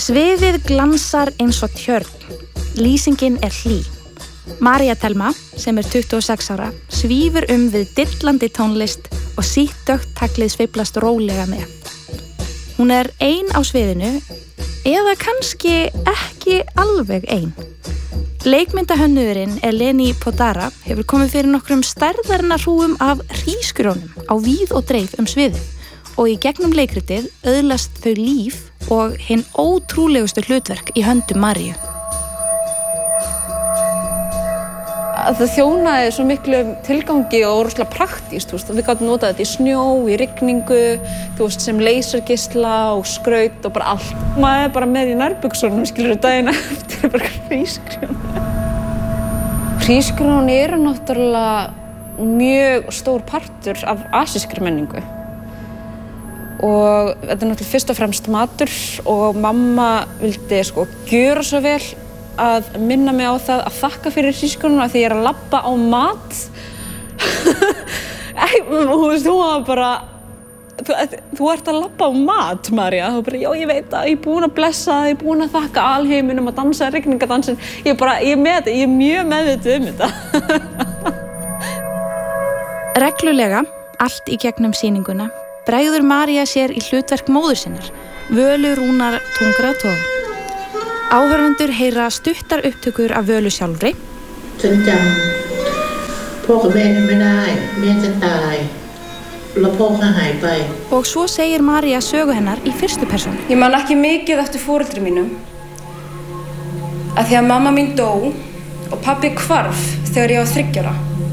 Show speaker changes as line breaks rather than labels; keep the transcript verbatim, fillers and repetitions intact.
Sviðið glansar eins og tjörn. Lýsingin er hlý. María Thelma, sem er tuttugu og sex ára, svífur um við dillandi tónlist og sítt dökkt taglið sveiflast rólega með. Hún er ein á sviðinu, eða kannski ekki alveg ein. Leikmyndahönnuðurinn Eleni Podara hefur komið fyrir nokkrum stærðarinnar hrúgum af hrísgrjónum á víð og dreif um sviðið og í gegnum leikritið öðlast þau líf og hinn ótrúlegustu hlutverk í höndum Maríu.
Það þjónaði svo miklu tilgangi og rosalega praktískt, þú veist, við gátum notað þetta í snjó, í rigningu, þú veist, sem leysargeisla og skraut og bara allt. Maður er bara með í nærbuxunum, skilur við daginn eftir, bara hrísgrjón. Hrísgrjón eru náttúrulega mjög stór partur af asískri menningu. Og þetta er náttúrulega fyrst og fremst matur og mamma vildi sko gjöra svo vel að minna mig á það að þakka fyrir hrísgrjónum að því ég er að labba á mat. Þú veist, hún var bara, þú, þú ert að labba á mat, María. Þú bara, já, ég veit það, ég er búin að blessa það, ég er búin að þakka alheiminum að dansa rigningadansin. Ég er bara, ég er með þetta, ég er mjög meðvituð um þetta.
Reglulega, allt í gegnum sýninguna, bregður María sér í hlutverk móður sinnar, Völu Rúnar Tungratov. Áhorfendur heyra stuttar upptökur af Völu sjálfri. Og svo segir María sögu hennar í fyrstu persónu.
Ég man ekki mikið eftir foreldri mínum. Af því að mamma mín dó og pabbi hvarf þegar ég var þriggja ára.